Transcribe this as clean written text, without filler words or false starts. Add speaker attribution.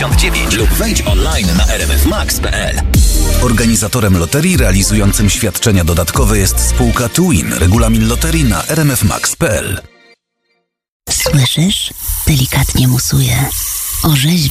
Speaker 1: 69 lub wejdź online na rmfmax.pl.
Speaker 2: Organizatorem loterii realizującym świadczenia dodatkowe jest spółka Twin. Regulamin loterii na rmfmax.pl.
Speaker 3: Słyszysz? Delikatnie musuje. Orzeźwia.